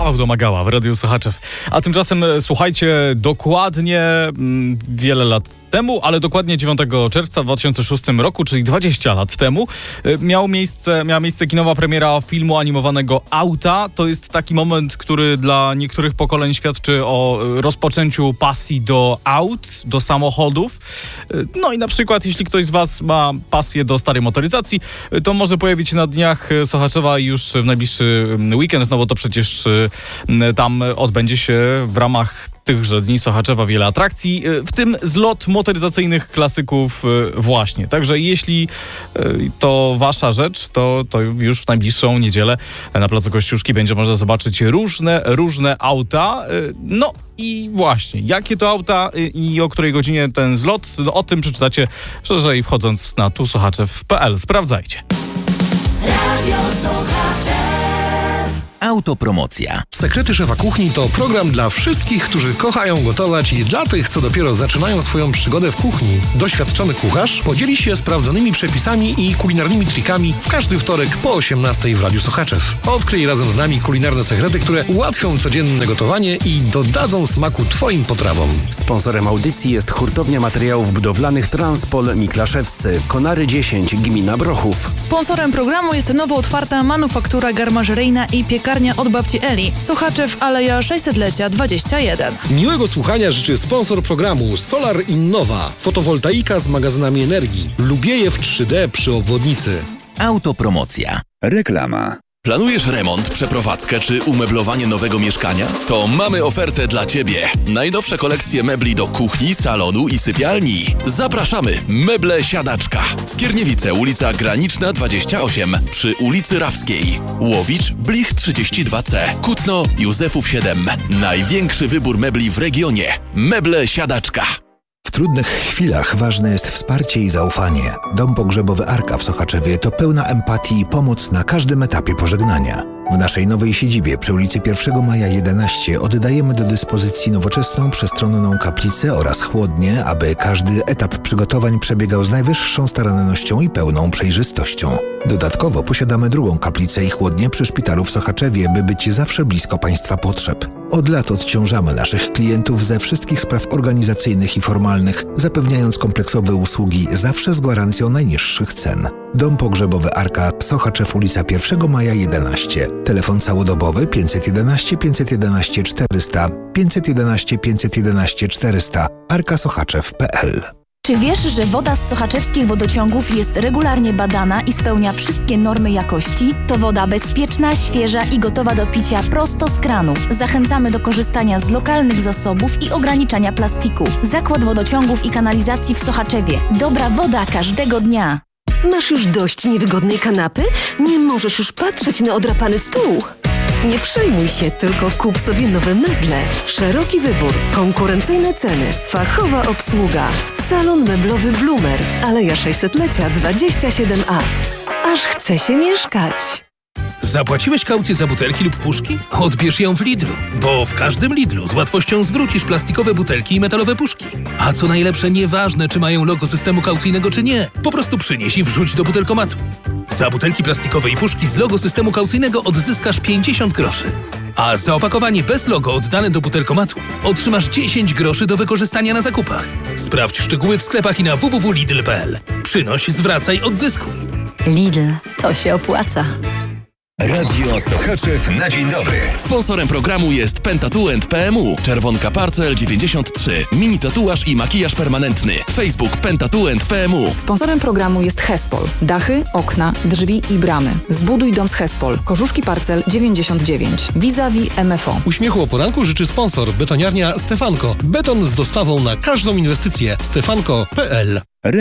Kawał domagała w Radiu Sochaczew. A tymczasem słuchajcie, dokładnie wiele lat temu, ale dokładnie 9 czerwca 2006 roku, czyli 20 lat temu, miała miejsce kinowa premiera filmu animowanego Auta. To jest taki moment, który dla niektórych pokoleń świadczy o rozpoczęciu pasji do aut, do samochodów. No i na przykład, jeśli ktoś z was ma pasję do starej motoryzacji, to może pojawić się na dniach Sochaczewa już w najbliższy weekend, no bo to przecież tam odbędzie się w ramach tychże dni Sochaczewa wiele atrakcji, w tym zlot motoryzacyjnych klasyków właśnie. Także jeśli to wasza rzecz, to już w najbliższą niedzielę na Placu Kościuszki będzie można zobaczyć różne auta. No i właśnie, jakie to auta i o której godzinie ten zlot, no, o tym przeczytacie szerzej wchodząc na tusoczaczew.pl. Sprawdzajcie. Radio Sochaczew. Autopromocja. Sekrety Szefa Kuchni to program dla wszystkich, którzy kochają gotować i dla tych, co dopiero zaczynają swoją przygodę w kuchni. Doświadczony kucharz podzieli się sprawdzonymi przepisami i kulinarnymi trikami w każdy wtorek po 18:00 w Radiu Sochaczew. Odkryj razem z nami kulinarne sekrety, które ułatwią codzienne gotowanie i dodadzą smaku Twoim potrawom. Sponsorem audycji jest Hurtownia Materiałów Budowlanych Transpol Miklaszewscy, Konary 10, gmina Brochów. Sponsorem programu jest nowo otwarta manufaktura garmażeryjna i piekarnia od babci Eli. Sochaczew, Aleja 600-lecia 21. Miłego słuchania życzy sponsor programu Solar Innova. Fotowoltaika z magazynami energii. Lubieje w 3D przy obwodnicy. Autopromocja. Reklama. Planujesz remont, przeprowadzkę czy umeblowanie nowego mieszkania? To mamy ofertę dla Ciebie. Najnowsze kolekcje mebli do kuchni, salonu i sypialni. Zapraszamy! Meble Siadaczka. Skierniewice, ulica Graniczna 28 przy ulicy Rawskiej. Łowicz, Blich 32C. Kutno, Józefów 7. Największy wybór mebli w regionie. Meble Siadaczka. W trudnych chwilach ważne jest wsparcie i zaufanie. Dom pogrzebowy Arka w Sochaczewie to pełna empatii i pomoc na każdym etapie pożegnania. W naszej nowej siedzibie przy ulicy 1 Maja 11 oddajemy do dyspozycji nowoczesną, przestronną kaplicę oraz chłodnię, aby każdy etap przygotowań przebiegał z najwyższą starannością i pełną przejrzystością. Dodatkowo posiadamy drugą kaplicę i chłodnię przy szpitalu w Sochaczewie, by być zawsze blisko Państwa potrzeb. Od lat odciążamy naszych klientów ze wszystkich spraw organizacyjnych i formalnych, zapewniając kompleksowe usługi zawsze z gwarancją najniższych cen. Dom pogrzebowy Arka, Sochaczew, ulica 1 Maja 11. Telefon całodobowy 511 511 400 511 511 400 arkasochaczew.pl. Czy wiesz, że woda z sochaczewskich wodociągów jest regularnie badana i spełnia wszystkie normy jakości? To woda bezpieczna, świeża i gotowa do picia prosto z kranu. Zachęcamy do korzystania z lokalnych zasobów i ograniczania plastiku. Zakład Wodociągów i Kanalizacji w Sochaczewie. Dobra woda każdego dnia. Masz już dość niewygodnej kanapy? Nie możesz już patrzeć na odrapany stół? Nie przejmuj się, tylko kup sobie nowe meble. Szeroki wybór, konkurencyjne ceny, fachowa obsługa. Salon meblowy Blumer, Aleja 600-lecia 27A. Aż chce się mieszkać. Zapłaciłeś kaucję za butelki lub puszki? Odbierz ją w Lidlu, bo w każdym Lidlu z łatwością zwrócisz plastikowe butelki i metalowe puszki. A co najlepsze, nieważne czy mają logo systemu kaucyjnego czy nie, po prostu przynieś i wrzuć do butelkomatu. Za butelki plastikowe i puszki z logo systemu kaucyjnego odzyskasz 50 groszy. A za opakowanie bez logo oddane do butelkomatu otrzymasz 10 groszy do wykorzystania na zakupach. Sprawdź szczegóły w sklepach i na www.lidl.pl. Przynoś, zwracaj, odzyskuj. Lidl, to się opłaca. Radio Sochaczew na dzień dobry. Sponsorem programu jest Pentatu PMU. Czerwonka Parcel 93. Mini tatuaż i makijaż permanentny. Facebook Pentatu PMU. Sponsorem programu jest Hespol. Dachy, okna, drzwi i bramy. Zbuduj dom z Hespol. Korzuszki Parcel 99. Vis-a-vis MFO. Uśmiechu o poranku życzy sponsor betoniarnia Stefanko. Beton z dostawą na każdą inwestycję. Stefanko.pl